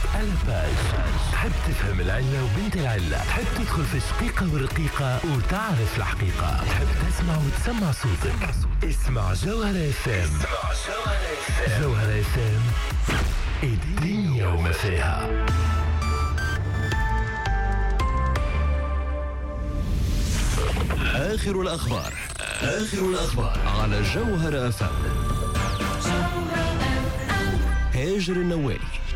على باج. تحب تفهم العلة وبنت العلة، تحب تدخل في الشقيقة والرقيقة وتعرف الحقيقة، تحب تسمع وتسمع صوتك. اسمع جوهرة اف ام. جوهرة اف ام، الدنيا وما فيها. آخر الأخبار على جوهرة اف ام. هاجر النوالي.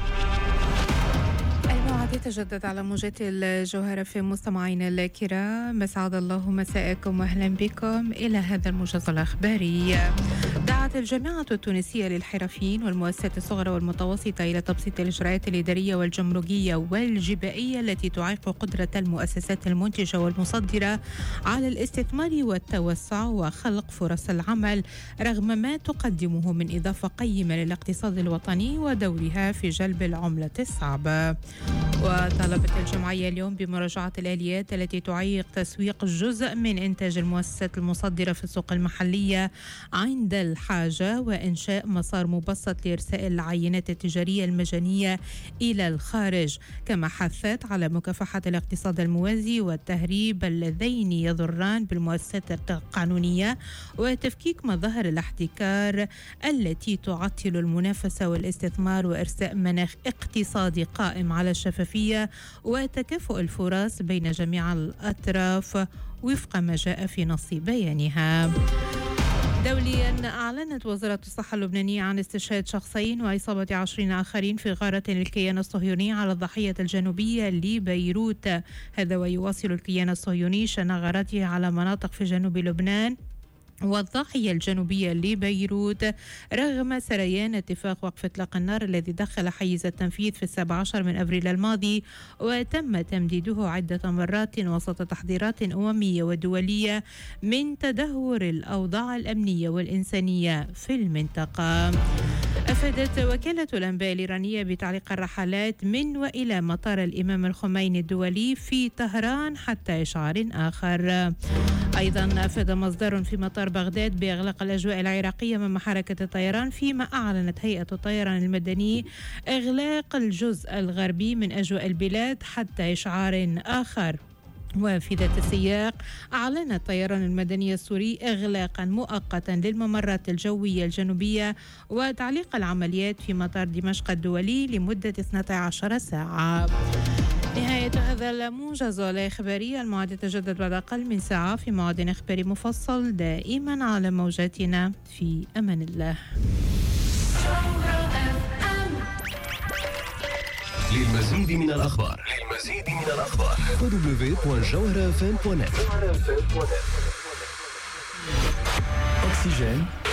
الموعد يتجدد على موجات الجوهرة في مستمعينا الكرام، أسعد الله مساءكم وأهلا بكم إلى هذا الموجز الأخباري. دعت الجامعة التونسية للحرفيين والمؤسسات الصغرى والمتوسطة إلى تبسيط الإجراءات الإدارية والجمركية والجبائية التي تعيق قدرة المؤسسات المنتجة والمصدرة على الاستثمار والتوسع وخلق فرص العمل، رغم ما تقدمه من إضافة قيمة للاقتصاد الوطني ودورها في جلب العملة الصعبة. وطلبت الجمعية اليوم بمراجعة الآليات التي تعيق تسويق جزء من إنتاج المؤسسات المصدرة في السوق المحلية عند الحاجة، وإنشاء مسار مبسط لإرسال العينات التجارية المجانية إلى الخارج، كما حثت على مكافحة الاقتصاد الموازي والتهريب اللذين يضران بالمؤسسات القانونية وتفكيك مظاهر الاحتكار التي تعطل المنافسة والاستثمار، وإرساء مناخ اقتصادي قائم على الشفافية وتكافؤ الفرص بين جميع الأطراف وفق ما جاء في نص بيانها. دوليا، أعلنت وزارة الصحة اللبنانية عن استشهاد شخصين وإصابة 20 آخرين في غارة للكيان الصهيوني على الضاحية الجنوبية لبيروت. هذا ويواصل الكيان الصهيوني شن غارته على مناطق في جنوب لبنان والضاحية الجنوبية لبيروت رغم سريان اتفاق وقف إطلاق النار الذي دخل حيز التنفيذ في 17 من أبريل الماضي، وتم تمديده عدة مرات وسط تحذيرات أممية ودولية من تدهور الأوضاع الأمنية والإنسانية في المنطقة. أفادت وكالة الأنباء الإيرانية بتعليق الرحلات من وإلى مطار الإمام الخميني الدولي في طهران حتى إشعار آخر. أيضا أفاد مصدر في مطار بغداد بإغلاق الأجواء العراقية من حركة الطيران، فيما أعلنت هيئة الطيران المدني إغلاق الجزء الغربي من أجواء البلاد حتى إشعار آخر. وفي ذات السياق أعلن الطيران المدني السوري إغلاقا مؤقتا للممرات الجوية الجنوبية وتعليق العمليات في مطار دمشق الدولي لمدة 12 ساعة. نهاية هذا الموجز الإخباري، الموعد يتجدد بعد أقل من ساعة في موعد إخباري مفصل دائما على موجاتنا. في أمان الله. للمزيد من الأخبار www.jawharafm.net. أكسجين